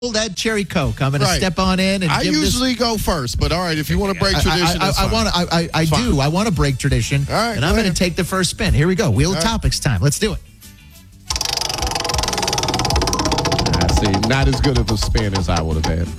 that cherry Coke. I'm going to step on in and I usually go first, but all right, if you want to break tradition, I want to break tradition, all right, and I'm going to take the first spin. Here we go. Wheel of Topics time. Let's do it. I see. Not as good of a spin as I would have had.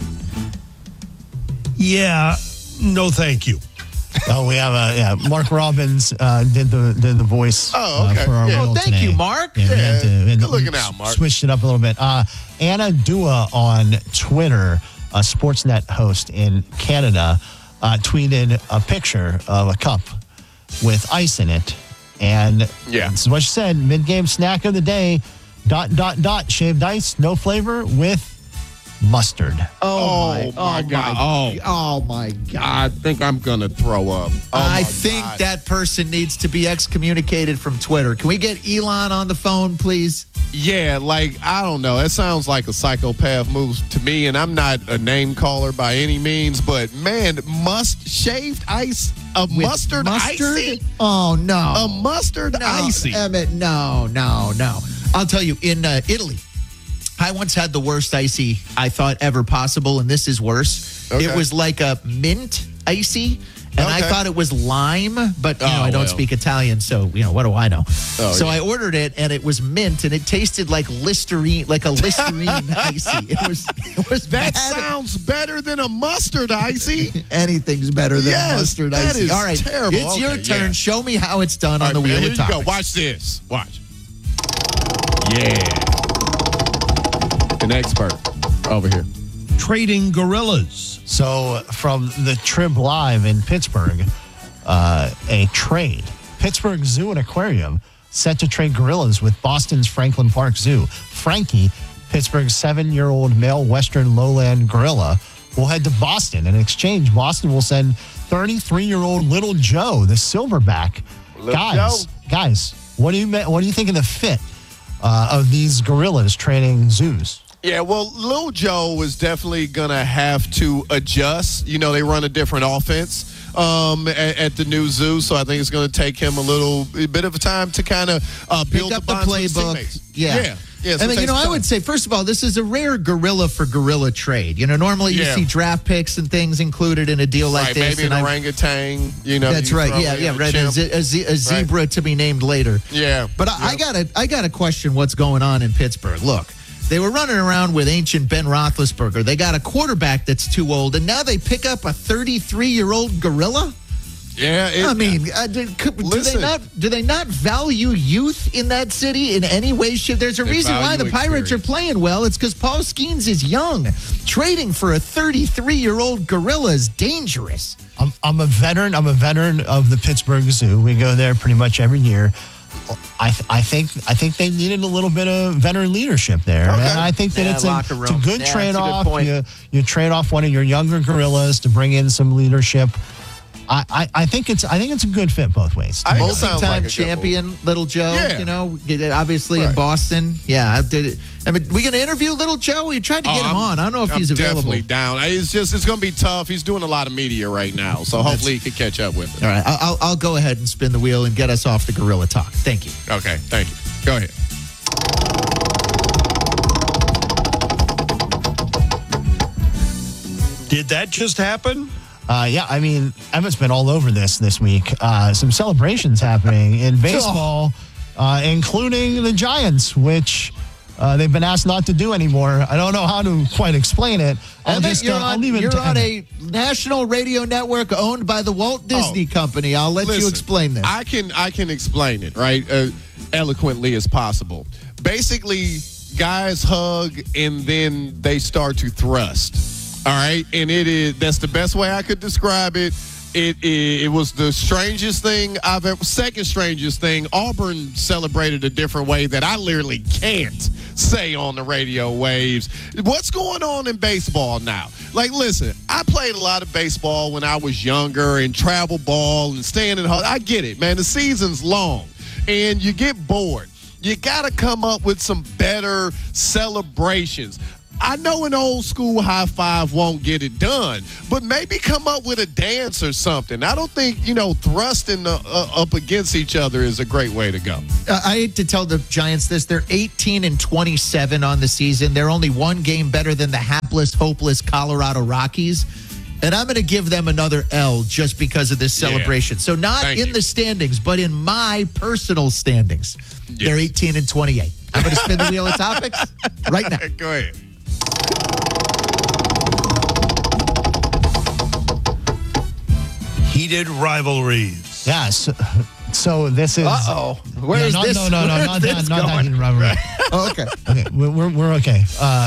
Yeah, no thank you. Oh, we have Mark Robbins did the voice for our wheel thank today. you, Mark. Good looking out, Mark. Switched it up a little bit. Anna Dua on Twitter, a Sportsnet host in Canada, tweeted a picture of a cup with ice in it. And this is what she said, mid-game snack of the day, ... shaved ice, no flavor, with mustard. Oh my God. Oh my God. I think I'm going to throw up. I think that person needs to be excommunicated from Twitter. Can we get Elon on the phone, please? Yeah, I don't know. It sounds like a psychopath move to me, and I'm not a name caller by any means, but man, shaved ice, mustard icy? Oh, no. A mustard icy. Emmett, no. I'll tell you, in Italy, I once had the worst icy I thought ever possible, and this is worse. Okay. It was like a mint icy, and I thought it was lime, but I don't speak Italian, so what do I know? I ordered it, and it was mint, and it tasted like Listerine, like a Listerine icy. It was that bad. sounds better than a mustard icy. Anything's better than a mustard that icy. Is all right, terrible. It's your turn. Show me how it's done on the Wheel of Topics. Go. Watch this. Watch. Yeah. An expert over here. Trading gorillas. So from the Trib Live in Pittsburgh, a trade. Pittsburgh Zoo and Aquarium set to trade gorillas with Boston's Franklin Park Zoo. Frankie, Pittsburgh's 7-year-old male western lowland gorilla, will head to Boston. In exchange, Boston will send 33-year-old Little Joe, the silverback. Guys, what do you think of the fit of these gorillas trading zoos? Yeah, well, Lil Joe is definitely going to have to adjust. They run a different offense at the new zoo, so I think it's going to take him a bit of a time to kind of build up the playbook. Yeah. So I would say, first of all, this is a rare gorilla for gorilla trade. Normally you see draft picks and things included in a deal like this. Maybe an orangutan. That's right. Yeah, right. A zebra to be named later. Yeah. But I got to question what's going on in Pittsburgh. Look. They were running around with ancient Ben Roethlisberger. They got a quarterback that's too old, and now they pick up a 33-year-old gorilla? Yeah. Do they not value youth in that city in any way? There's a reason why the Pirates are playing well. It's because Paul Skeens is young. Trading for a 33-year-old gorilla is dangerous. I'm a veteran. I'm a veteran of the Pittsburgh Zoo. We go there pretty much every year. I think they needed a little bit of veteran leadership there, and I think that it's a good trade-off. You trade off one of your younger gorillas to bring in some leadership. I think it's a good fit both ways. Multi-time champion, Little Joe. Obviously in Boston. Yeah, did it. I mean, we going to interview Little Joe? We tried to get him on. I don't know if he's available. Definitely down. It's going to be tough. He's doing a lot of media right now, so hopefully he can catch up with it. All right, I'll go ahead and spin the wheel and get us off the gorilla talk. Thank you. Okay, thank you. Go ahead. Did that just happen? I mean, Emmett's been all over this week. Some celebrations happening in baseball, including the Giants, which they've been asked not to do anymore. I don't know how to quite explain it. I'll leave it to a national radio network owned by the Walt Disney Company. I'll let you explain this. I can explain it, right, eloquently as possible. Basically, guys hug and then they start to thrust. All right, and that's the best way I could describe it. It was the strangest thing second strangest thing. Auburn celebrated a different way that I literally can't say on the radio waves. What's going on in baseball now? Listen, I played a lot of baseball when I was younger and travel ball and staying at home. I get it, man. The season's long and you get bored. You got to come up with some better celebrations. I know an old school high five won't get it done, but maybe come up with a dance or something. I don't think, thrusting up against each other is a great way to go. I hate to tell the Giants this. They're 18-27 on the season. They're only one game better than the hapless, hopeless Colorado Rockies. And I'm going to give them another L just because of this celebration. So not in the standings, but in my personal standings. Yes. They're 18-28. I'm going to spin the wheel of topics right now. Go ahead. Heated rivalries. Yes. So this is. Uh-oh. Where is this? No, not that heated rivalry. Oh, okay. Okay, we're okay.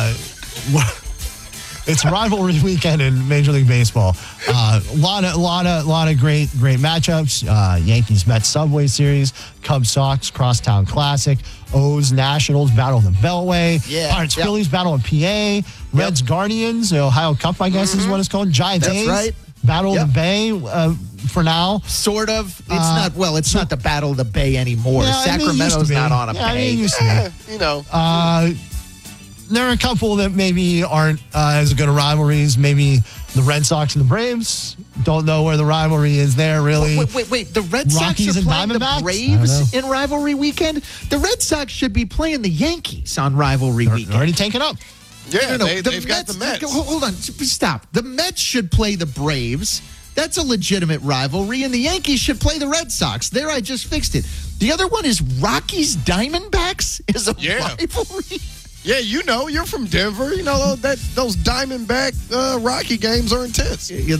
It's rivalry weekend in Major League Baseball. Lot of great matchups. Yankees Mets Subway Series, Cubs Sox Crosstown Classic, O's Nationals Battle of the Beltway, Pirates Phillies Battle of PA, Reds Guardians Ohio Cup, I guess is what it's called. Giants A's Battle of the Bay for now. Sort of. It's not. Well, it's not the Battle of the Bay anymore. Sacramento's not on a bay. It used to be. There are a couple that maybe aren't as good of rivalries. Maybe the Red Sox and the Braves. Don't know where the rivalry is there, really. Wait. The Red Sox are playing the Braves in rivalry weekend? The Red Sox should be playing the Yankees on rivalry weekend. Already taken up. Yeah, no. They've got the Mets. Hold on. Stop. The Mets should play the Braves. That's a legitimate rivalry. And the Yankees should play the Red Sox. There, I just fixed it. The other one is Rockies Diamondbacks is a rivalry. Yeah, you're from Denver. Those Diamondback Rocky games are intense. They're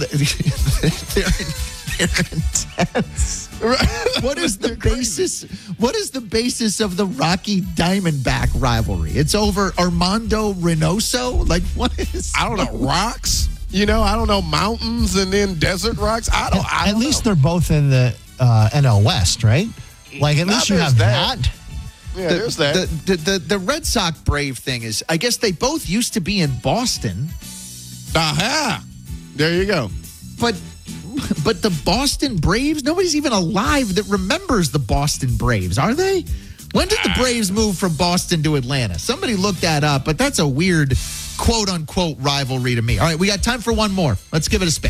intense. What is the basis? What is the basis of the Rocky Diamondback rivalry? It's over Armando Reynoso. Like, what is? I don't know. Rocks. I don't know, mountains and then desert rocks. I don't At least they're both in the NL West, right? Like, at least you have that. Yeah, there's that. The Red Sox Brave thing is, I guess they both used to be in Boston. Aha! There you go. But the Boston Braves, nobody's even alive that remembers the Boston Braves, are they? When did the Braves move from Boston to Atlanta? Somebody looked that up, but that's a weird quote-unquote rivalry to me. All right, we got time for one more. Let's give it a spin.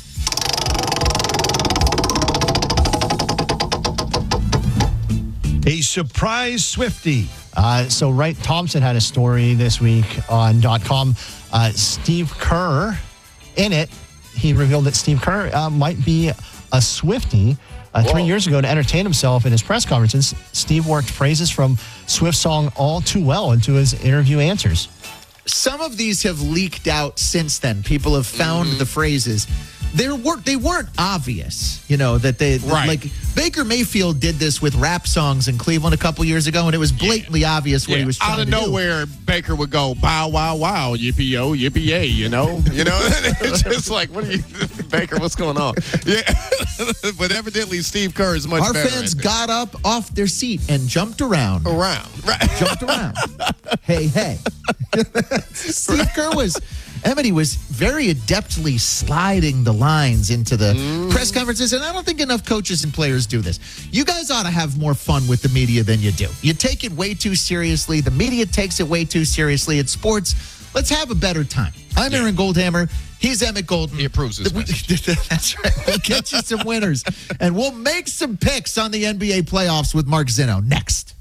A surprise Swiftie. So Wright Thompson had a story this week on .com. Steve Kerr, in it, he revealed that Steve Kerr might be a Swiftie. 3 years ago, to entertain himself in his press conferences, Steve worked phrases from Swift's song All Too Well into his interview answers. Some of these have leaked out since then. People have found the phrases. They weren't obvious, that they like Baker Mayfield did this with rap songs in Cleveland a couple years ago, and it was blatantly obvious what he was trying to do. Out of nowhere, Baker would go, bow, wow, wow, yippee, yo, yippee, yay, It's just like, what are you, Baker, what's going on? Yeah. But evidently, Steve Kerr is much better. Our fans got up off their seat and jumped around. Right. Jumped around. Hey. Steve Kerr was very adeptly sliding the lines into the press conferences, and I don't think enough coaches and players do this. You guys ought to have more fun with the media than you do. You take it way too seriously. The media takes it way too seriously. It's sports. Let's have a better time. I'm Aaron Goldhammer. He's Emmett Golden. He approves this message. That's right. We'll get you some winners, and we'll make some picks on the NBA playoffs with Mark Zinno next.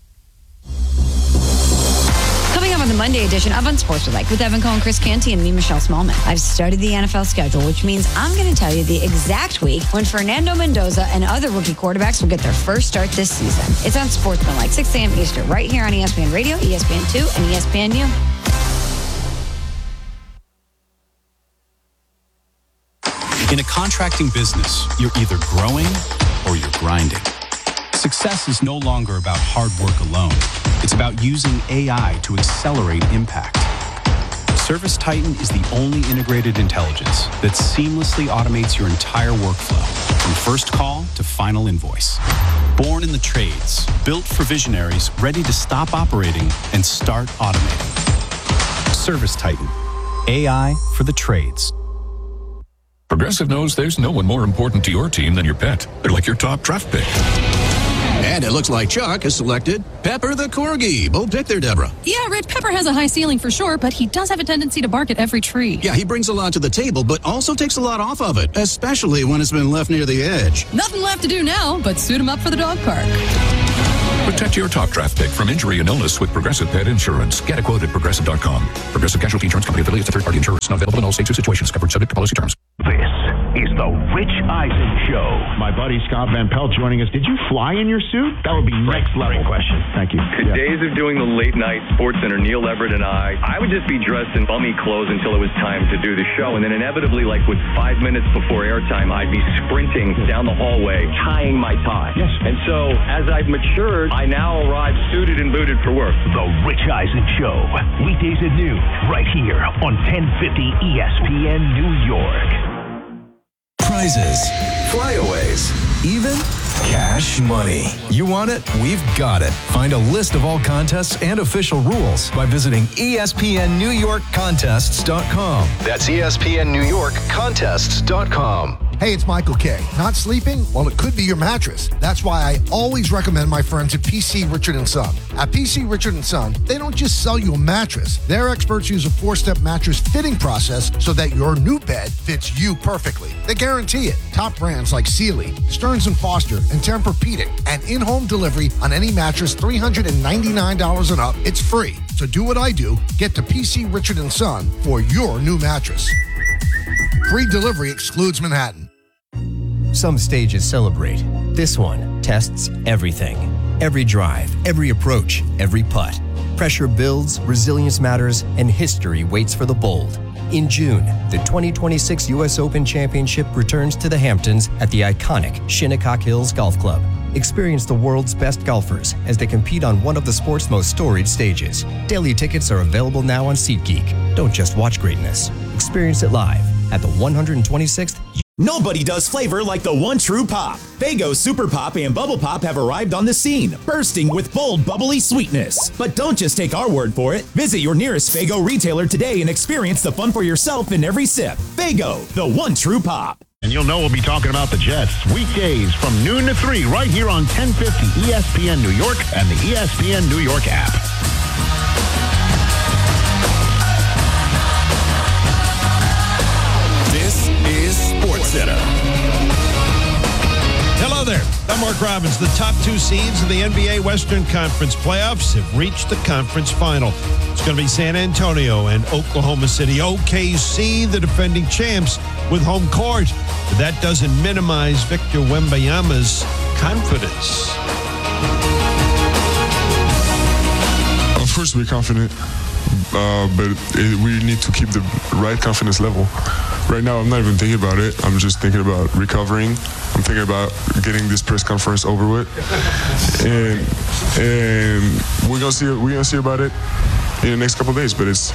Coming up on the Monday edition of Unsportsmanlike with Evan Cohen, Chris Canty, and me, Michelle Smallman. I've studied the NFL schedule, which means I'm going to tell you the exact week when Fernando Mendoza and other rookie quarterbacks will get their first start this season. It's Unsportsmanlike, 6 a.m. Eastern, right here on ESPN Radio, ESPN2, and ESPNU. In a contracting business, you're either growing or you're grinding. Success is no longer about hard work alone. It's about using AI to accelerate impact. ServiceTitan is the only integrated intelligence that seamlessly automates your entire workflow, from first call to final invoice. Born in the trades, built for visionaries ready to stop operating and start automating. ServiceTitan, AI for the trades. Progressive knows there's no one more important to your team than your pet. They're like your top draft pick. And it looks like Chuck has selected Pepper the Corgi. Bold pick there, Deborah. Yeah, Rich, Pepper has a high ceiling for sure, but he does have a tendency to bark at every tree. Yeah, he brings a lot to the table, but also takes a lot off of it, especially when it's been left near the edge. Nothing left to do now but suit him up for the dog park. Protect your top draft pick from injury and illness with Progressive Pet Insurance. Get a quote at Progressive.com. Progressive Casualty Insurance Company affiliates of third-party insurance. Not available in all states or situations. Covered subject to policy terms. This is the Rich Eisen Show. My buddy Scott Van Pelt joining us. Did you fly in your suit? That would be next level question. Thank you. The days of doing the late night Sports Center, Neil Everett and I would just be dressed in bummy clothes until it was time to do the show. And then inevitably, like with 5 minutes before airtime, I'd be sprinting down the hallway, tying my tie. Yes. And so as I've matured, I now arrive suited and booted for work. The Rich Eisen Show. Weekdays at noon, right here on 1050 ESPN New York. Prizes, flyaways, even cash money. You want it? We've got it. Find a list of all contests and official rules by visiting ESPNNewYorkContests.com. That's ESPNNewYorkContests.com. Hey, it's Michael K. Not sleeping? Well, it could be your mattress. That's why I always recommend my friends at PC Richard & Son. At PC Richard & Son, they don't just sell you a mattress. Their experts use a 4-step mattress fitting process so that your new bed fits you perfectly. They guarantee it. Top brands like Sealy, Stearns & Foster, and Tempur-Pedic, and in-home delivery on any mattress $399 and up. It's free. So do what I do. Get to PC Richard & Son for your new mattress. Free delivery excludes Manhattan. Some stages celebrate. This one tests everything. Every drive, every approach, every putt. Pressure builds, resilience matters, and history waits for the bold. In June, the 2026 U.S. Open Championship returns to the Hamptons at the iconic Shinnecock Hills Golf Club. Experience the world's best golfers as they compete on one of the sport's most storied stages. Daily tickets are available now on SeatGeek. Don't just watch greatness. Experience it live at the 126th. Nobody does flavor like the One True Pop. Faygo Super Pop and Bubble Pop have arrived on the scene, bursting with bold, bubbly sweetness. But don't just take our word for it. Visit your nearest Faygo retailer today and experience the fun for yourself in every sip. Faygo, the One True Pop. And you'll know we'll be talking about the Jets weekdays from noon to 3 right here on 1050 ESPN New York and the ESPN New York app. This is SportsCenter. Hello there. I'm Mark Robbins. The top 2 seeds of the NBA Western Conference playoffs have reached the conference final. It's going to be San Antonio and Oklahoma City. OKC, the defending champs, with home court. But that doesn't minimize Victor Wembanyama's confidence. Of course, we're confident, but we need to keep the right confidence level. Right now, I'm not even thinking about it. I'm just thinking about recovering. I'm thinking about getting this press conference over with, and we're gonna see about it in the next couple of days. But it's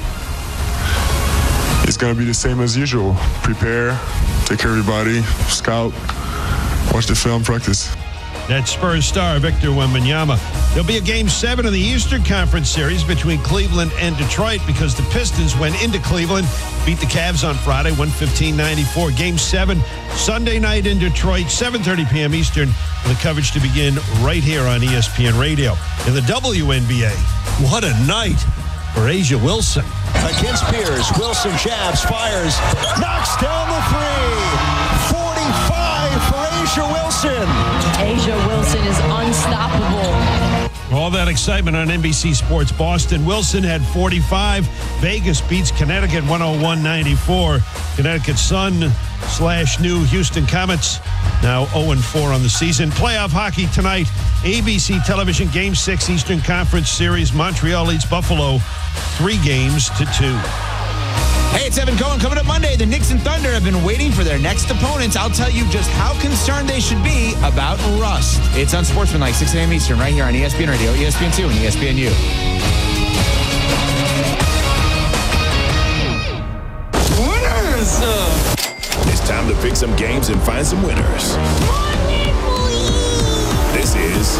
gonna be the same as usual. Prepare, take care of your body, scout, watch the film, practice. That's Spurs star Victor Wembanyama. There'll be a Game 7 of the Eastern Conference Series between Cleveland and Detroit because the Pistons went into Cleveland, beat the Cavs on Friday, 115-94. Game 7, Sunday night in Detroit, 7:30 p.m. Eastern, and the coverage to begin right here on ESPN Radio. In the WNBA, what a night for A'ja Wilson. Against Pierce, Wilson jabs, fires, knocks down the three. 45 for A'ja Wilson. A'ja Wilson is unstoppable. All that excitement on NBC Sports Boston. Wilson had 45. Vegas beats Connecticut 101-94. Connecticut Sun/new Houston Comets now 0-4 on the season. Playoff hockey tonight. ABC television Game 6 Eastern Conference Series. Montreal leads Buffalo 3-2. Hey, it's Evan Cohen. Coming up Monday, the Knicks and Thunder have been waiting for their next opponents. I'll tell you just how concerned they should be about rust. It's on Sportsmanlike, 6 a.m. Eastern, right here on ESPN Radio, ESPN2, and ESPNU. Winners! It's time to pick some games and find some winners. This is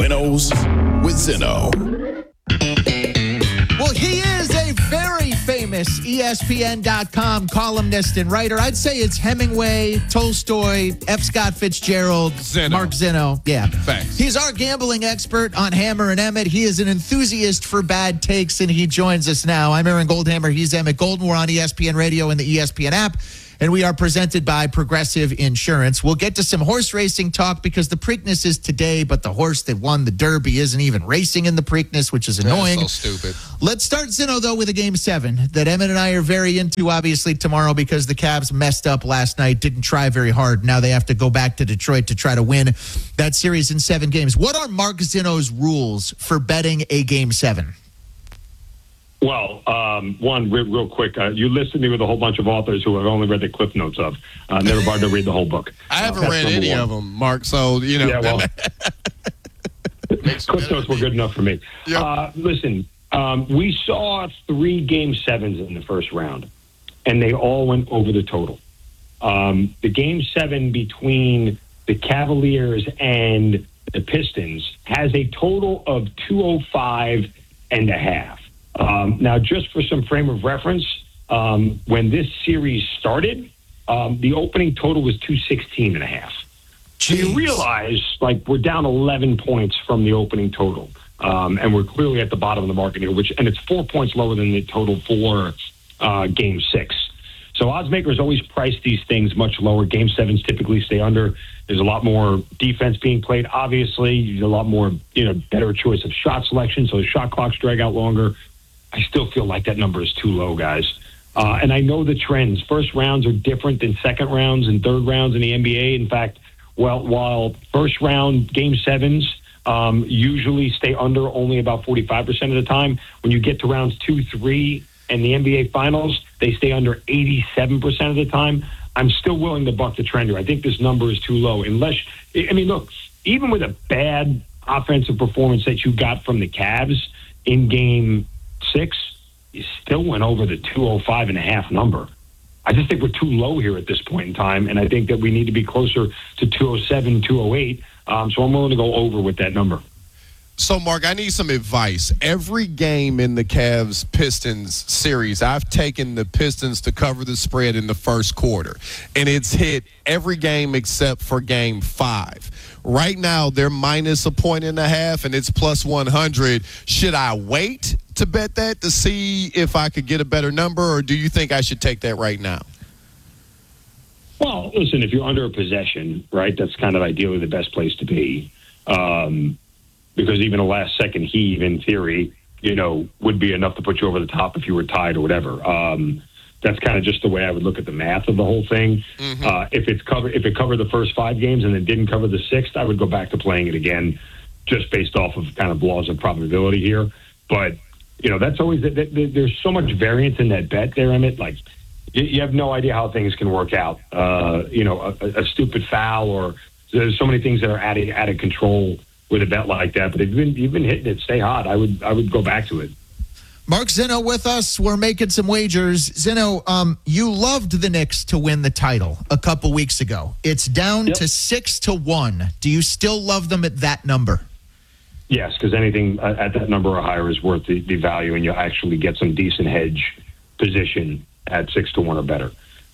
Winnows with Zinno. Well, he is a very famous Thomas, ESPN.com columnist and writer. I'd say it's Hemingway, Tolstoy, F. Scott Fitzgerald, Mark Zinno. Yeah. Thanks. He's our gambling expert on Hammer and Emmett. He is an enthusiast for bad takes, and he joins us now. I'm Aaron Goldhammer. He's Emmett Golden. We're on ESPN Radio and the ESPN app. And we are presented by Progressive Insurance. We'll get to some horse racing talk because the Preakness is today, but the horse that won the Derby isn't even racing in the Preakness, which is annoying. That's so stupid. Let's start, Zinno, though, with a Game 7 that Emmett and I are very into, obviously, tomorrow because the Cavs messed up last night, didn't try very hard. Now they have to go back to Detroit to try to win that series in 7 games. What are Mark Zinno's rules for betting a Game 7? Well, one, real quick, you listed me with a whole bunch of authors who I've only read the cliff notes of. Never bothered to read the whole book. I haven't read any of them, Mark, so, you know. Yeah, well, cliff notes were good enough for me. Yep. Listen, we saw 3 Game 7s in the first round, and they all went over the total. The Game 7 between the Cavaliers and the Pistons has a total of 205.5. Now, just for some frame of reference, when this series started, the opening total was 216.5. So you realize, like, we're down 11 points from the opening total, and we're clearly at the bottom of the market here, and it's 4 points lower than the total for Game 6. So oddsmakers always price these things much lower. Game 7s typically stay under. There's a lot more defense being played. Obviously, there's a lot more, better choice of shot selection, so the shot clocks drag out longer. I still feel like that number is too low, guys. And I know the trends. First rounds are different than second rounds and third rounds in the NBA. In fact, while first round Game 7s usually stay under only about 45% of the time, when you get to rounds 2, 3, and the NBA Finals, they stay under 87% of the time. I'm still willing to buck the trend here. I think this number is too low. Look, even with a bad offensive performance that you got from the Cavs in Game 6, you still went over the 205.5 number. I just think we're too low here at this point in time, and I think that we need to be closer to 207, 208. So I'm willing to go over with that number. So, Mark, I need some advice. Every game in the Cavs-Pistons series, I've taken the Pistons to cover the spread in the first quarter, and it's hit every game except for Game 5. Right now, they're minus 1.5, and it's plus 100. Should I wait to bet that to see if I could get a better number, or do you think I should take that right now? Well, listen, if you're under a possession, right, that's kind of ideally the best place to be. Because even a last-second heave, in theory, would be enough to put you over the top if you were tied or whatever. That's kind of just the way I would look at the math of the whole thing. Mm-hmm. If it covered the first 5 games and then didn't cover the 6th, I would go back to playing it again, just based off of kind of laws of probability here. But that's always there's so much variance in that bet there, Emmett. Like you have no idea how things can work out. A stupid foul, or there's so many things that are out of control with a bet like that. But if you've been hitting it, stay hot. I would go back to it. Mark Zinno with us. We're making some wagers. Zinno, you loved the Knicks to win the title a couple weeks ago. It's down to 6-1. Do you still love them at that number? Yes, because anything at that number or higher is worth the value, and you'll actually get some decent hedge position at 6-1 or better.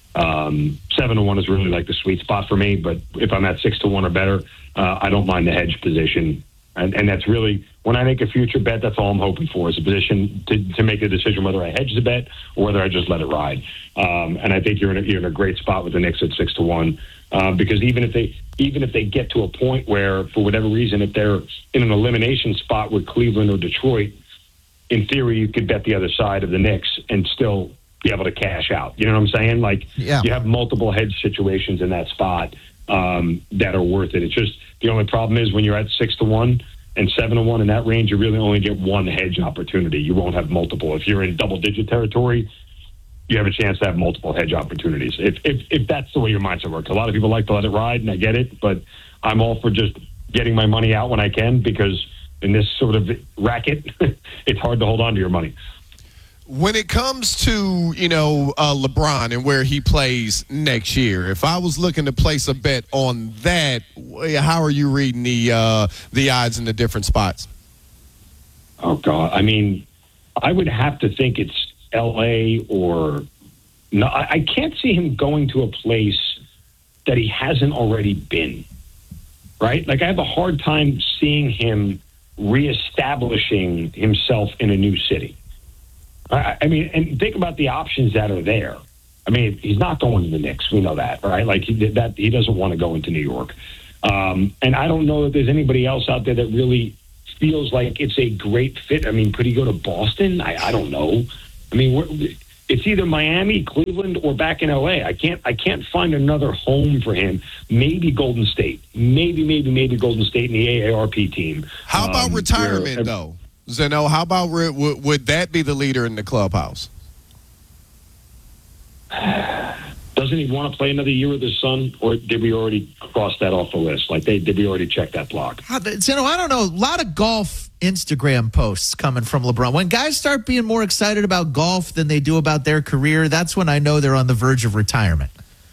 7-1 is really like the sweet spot for me, but if I'm at 6-1 or better, I don't mind the hedge position. And that's really, when I make a future bet, that's all I'm hoping for, is a position to make a decision whether I hedge the bet or whether I just let it ride. And I think you're in a great spot with the Knicks at 6-1, because even if they get to a point where, for whatever reason, if they're in an elimination spot with Cleveland or Detroit, in theory you could bet the other side of the Knicks and still be able to cash out. You know what I'm saying? Like, you have multiple hedge situations in that spot that are worth it. It's just, the only problem is when you're at 6-1 and 7-1 in that range, you really only get one hedge opportunity. You won't have multiple. If you're in double-digit territory, you have a chance to have multiple hedge opportunities. If that's the way your mindset works. A lot of people like to let it ride, and I get it, but I'm all for just getting my money out when I can, because in this sort of racket, it's hard to hold on to your money. When it comes to, LeBron and where he plays next year, if I was looking to place a bet on that, how are you reading the odds in the different spots? Oh, God. I mean, I would have to think it's LA or no, I can't see him going to a place that he hasn't already been. Right? Like I have a hard time seeing him reestablishing himself in a new city. I mean, and think about the options that are there. I mean, he's not going to the Knicks. We know that, right? Like he doesn't want to go into New York. And I don't know that there's anybody else out there that really feels like it's a great fit. I mean, could he go to Boston? I don't know. I mean, it's either Miami, Cleveland, or back in LA. I can't find another home for him. Maybe Golden State. Maybe Golden State in the AARP team. How about retirement, though? Zeno, how about would that be the leader in the clubhouse? Doesn't he want to play another year with his son, or did we already cross that off the list? Like, did we already check that block? Zeno, I don't know. A lot of golf Instagram posts coming from LeBron. When guys start being more excited about golf than they do about their career, that's when I know they're on the verge of retirement.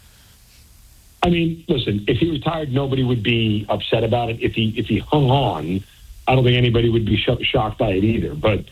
I mean, listen, if he retired, nobody would be upset about it. If he hung on, I don't think anybody would be shocked by it either. But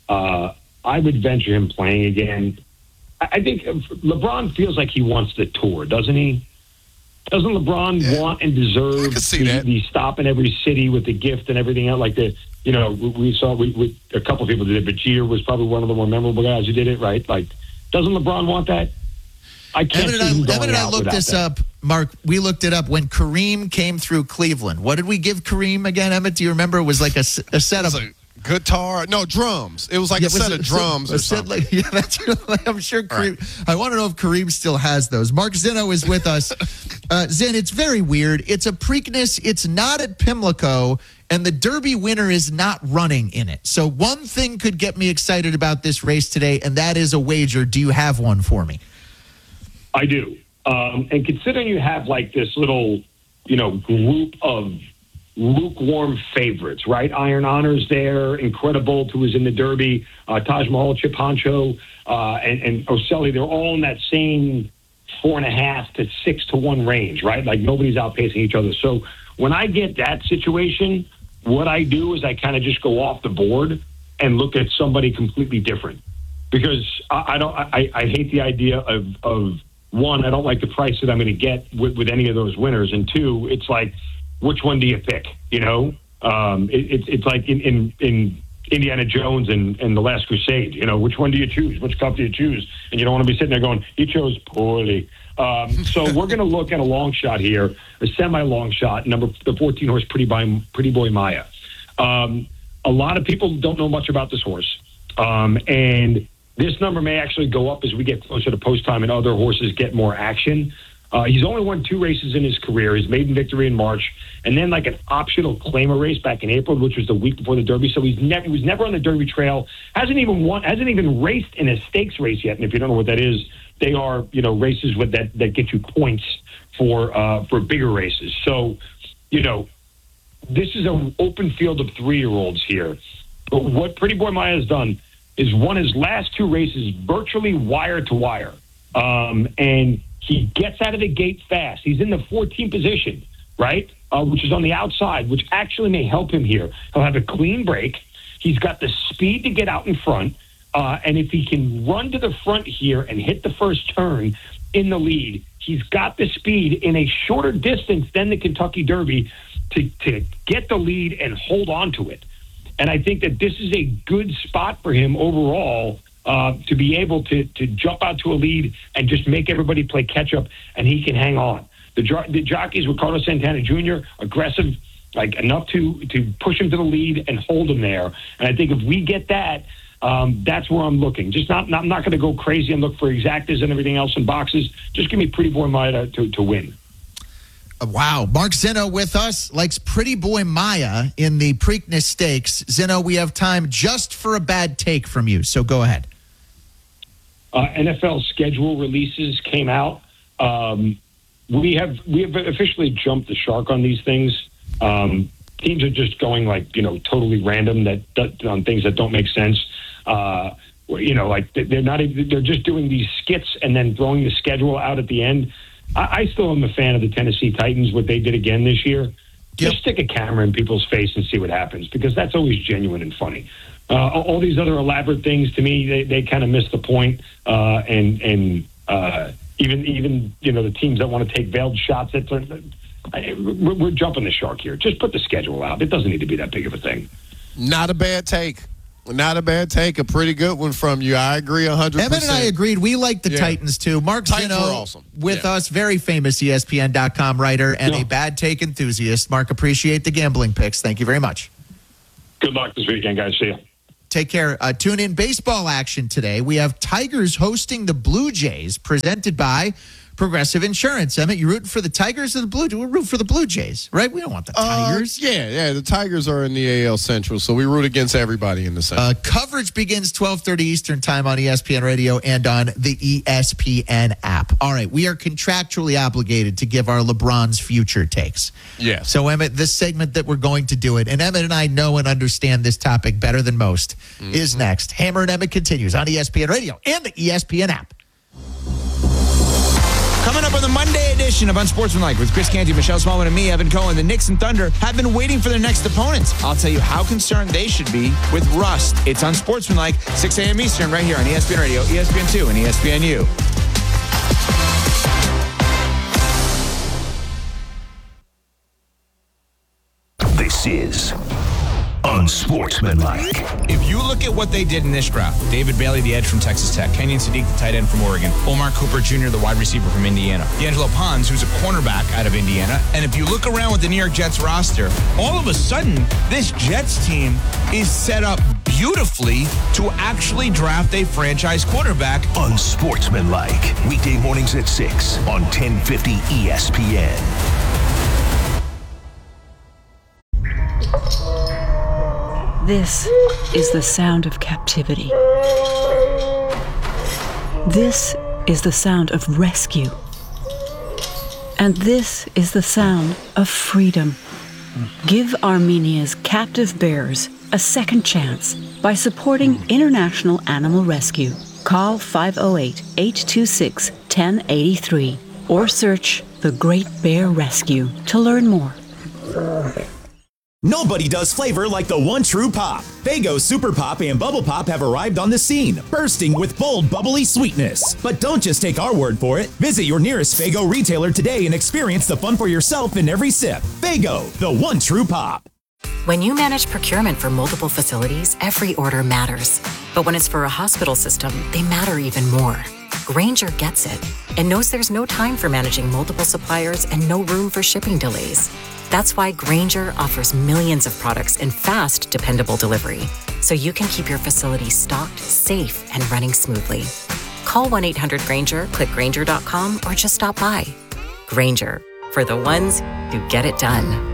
I would venture him playing again. I think LeBron feels like he wants the tour, doesn't he? Doesn't LeBron want and deserve the stop in every city with the gift and everything else? Like we saw a couple of people did it, but Jeter was probably one of the more memorable guys who did it, right? Like, doesn't LeBron want that? I can't see him going out look this that. up, Mark. We looked it up when Kareem came through Cleveland. What did we give Kareem again,Emmett? Do you remember? It was like a set of guitar, no drums. It was like a set of drums or something. I'm sure Kareem. Right. I want to know if Kareem still has those. Mark Zeno is with us. Zen, it's very weird. It's a Preakness. It's not at Pimlico, and the Derby winner is not running in it. So one thing could get me excited about this race today, and that is a wager. Do you have one for me? I do. And considering you have like this little, group of lukewarm favorites, right? Iron Honor's there, Incredible, who was in the Derby, Taj Mahal, Chip Honcho, and Oselli. They're all in that same 4.5 to 6 to 1 range, right? Like nobody's outpacing each other. So when I get that situation, what I do is I kind of just go off the board and look at somebody completely different, because I hate the idea of one, I don't like the price that I'm going to get with any of those winners, and two, it's like, which one do you pick? It's like in Indiana Jones and The Last Crusade. Which one do you choose? Which cup do you choose? And you don't want to be sitting there going, he chose poorly. So we're going to look at a long shot here, a semi-long shot, the 14 horse Pretty Boy Maya. A lot of people don't know much about this horse, and this number may actually go up as we get closer to post time and other horses get more action. He's only won 2 races in his career. His maiden victory in March, and then like an optional claimer race back in April, which was the week before the Derby. So he was never on the Derby trail. Hasn't even raced in a stakes race yet. And if you don't know what that is, they are races that get you points for bigger races. So this is an open field of 3-year-olds here. But what Pretty Boy Maya has done is won his last 2 races virtually wire to wire, and he gets out of the gate fast. He's in the 14th position, right? Which is on the outside, which actually may help him here. He'll have a clean break. He's got the speed to get out in front. And if he can run to the front here and hit the first turn in the lead, he's got the speed in a shorter distance than the Kentucky Derby to get the lead and hold on to it. And I think that this is a good spot for him overall, to be able to jump out to a lead and just make everybody play catch up, and he can hang on. The jockeys with Carlos Santana Jr., aggressive, like enough to push him to the lead and hold him there. And I think if we get that, that's where I'm looking. I'm not going to go crazy and look for exactas and everything else in boxes. Just give me Pretty Boy Maya to win. Wow. Mark Zeno with us, likes Pretty Boy Maya in the Preakness Stakes. Zeno, we have time just for a bad take from you, so go ahead. NFL schedule releases came out. We have officially jumped the shark on these things. Teams are just going totally random on things that don't make sense. They're just doing these skits and then throwing the schedule out at the end. I still am a fan of the Tennessee Titans, what they did again this year. Just stick a camera in people's face and see what happens, because that's always genuine and funny. All these other elaborate things, to me, they kind of miss the point. Even the teams that want to take veiled shots, we're jumping the shark here. Just put the schedule out. It doesn't need to be that big of a thing. Not a bad take. Not a bad take. A pretty good one from you. I agree 100%. Emmett and I agreed. We like the Titans, too. Mark Titans Zinno were awesome. with us, very famous ESPN.com writer and a bad take enthusiast. Mark, appreciate the gambling picks. Thank you very much. Good luck this weekend, guys. See you. Take care. Tune in baseball action today. We have Tigers hosting the Blue Jays, presented by Progressive Insurance. Emmett, you rooting for the Tigers or the Blue Jays? We root for the Blue Jays, right? We don't want the Tigers. The Tigers are in the AL Central, so we root against everybody in the Central. Coverage begins 12:30 Eastern Time on ESPN Radio and on the ESPN app. All right, we are contractually obligated to give our LeBron's future takes. Yes. So, Emmett, this segment that we're going to do it, and Emmett and I know and understand this topic better than most, is next. Hammer and Emmett continues on ESPN Radio and the ESPN app. Coming up on the Monday edition of Unsportsmanlike with Chris Canty, Michelle Smallman, and me, Evan Cohen, the Knicks and Thunder have been waiting for their next opponents. I'll tell you how concerned they should be with rust. It's Unsportsmanlike, 6 a.m. Eastern, right here on ESPN Radio, ESPN2, and ESPNU. This is Unsportsmanlike. If you look at what they did in this draft, David Bailey, the edge from Texas Tech, Kenyon Sadiq, the tight end from Oregon, Omar Cooper Jr., the wide receiver from Indiana, D'Angelo Pons, who's a cornerback out of Indiana, and if you look around with the New York Jets roster, all of a sudden, this Jets team is set up beautifully to actually draft a franchise quarterback. Unsportsmanlike, weekday mornings at 6 on 1050 ESPN. This is the sound of captivity. This is the sound of rescue. And this is the sound of freedom. Give Armenia's captive bears a second chance by supporting International Animal Rescue. Call 508-826-1083 or search The Great Bear Rescue to learn more. Nobody does flavor like the one true pop. Faygo Super Pop and Bubble Pop have arrived on the scene, bursting with bold, bubbly sweetness. But don't just take our word for it. Visit your nearest Faygo retailer today and experience the fun for yourself in every sip. Faygo, the one true pop. When you manage procurement for multiple facilities, every order matters. But when it's for a hospital system, they matter even more. Grainger gets it and knows there's no time for managing multiple suppliers and no room for shipping delays. That's why Grainger offers millions of products in fast, dependable delivery, so you can keep your facility stocked, safe, and running smoothly. Call 1-800-GRAINGER, click Grainger.com, or just stop by. Grainger, for the ones who get it done.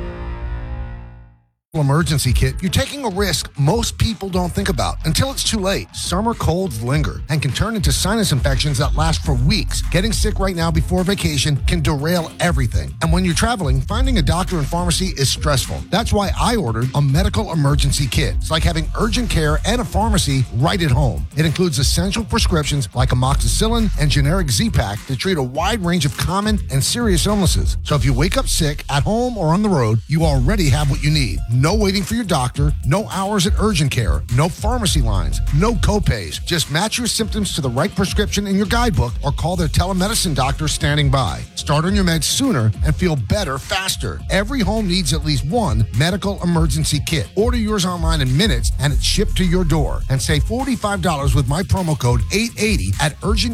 Emergency kit, you're taking a risk most people don't think about until it's too late. Summer colds linger and can turn into sinus infections that last for weeks. Getting sick right now before vacation can derail everything. And when you're traveling, finding a doctor and pharmacy is stressful. That's why I ordered a medical emergency kit. It's like having urgent care and a pharmacy right at home. It includes essential prescriptions like amoxicillin and generic Z-Pak to treat a wide range of common and serious illnesses. So if you wake up sick at home or on the road, you already have what you need. No waiting for your doctor, no hours at urgent care, no pharmacy lines, no copays. Just match your symptoms to the right prescription in your guidebook or call their telemedicine doctor standing by. Start on your meds sooner and feel better faster. Every home needs at least one medical emergency kit. Order yours online in minutes and it's shipped to your door. And save $45 with my promo code 880 at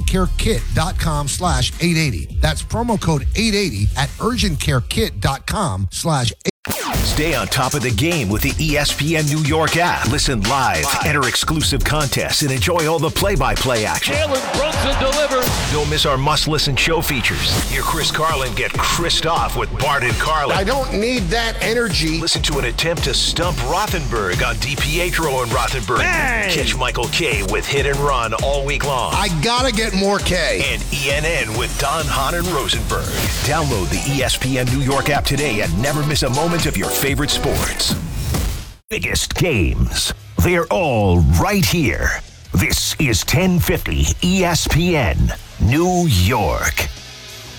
urgentcarekit.com/880. That's promo code 880 at urgentcarekit.com/880. Stay on top of the game with the ESPN New York app. Listen live, enter exclusive contests, and enjoy all the play-by-play action. Jalen Brunson delivers. Don't miss our must-listen show features. Hear Chris Carlin get Chrised off with Bart and Carlin. I don't need that energy. Listen to an attempt to stump Rothenberg on DiPietro and Rothenberg. Hey! Catch Michael K with Hit and Run all week long. I gotta get more K. And ENN with Don, Hahn, and Rosenberg. Download the ESPN New York app today and never miss a moment of your favorite sports. Biggest games. They're all right here. This is 1050 ESPN New York.